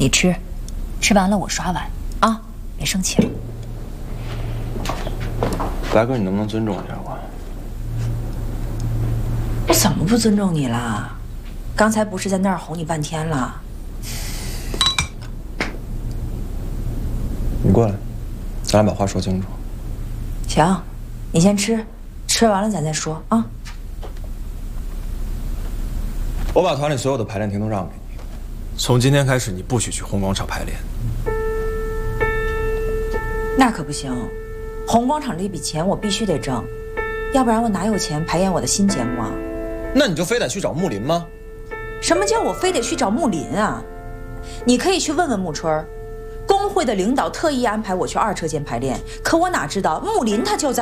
你吃，吃完了我刷碗啊，别生气了。 白哥，你能不能尊重一下我？ 我怎么不尊重你了？刚才不是在那儿哄你半天了？ 你过来，咱俩把话说清楚。 行，你先吃，吃完了咱再说啊。 我把团里所有的排练厅都让给你，从今天开始你不许去红广场排练。 那可不行，红广场这笔钱我必须得挣，要不然我哪有钱排演我的新节目啊？ 那你就非得去找木林吗？ 什么叫我非得去找木林啊？你可以去问问木春，工会的领导特意安排我去2车间排练，可我哪知道木林他就在。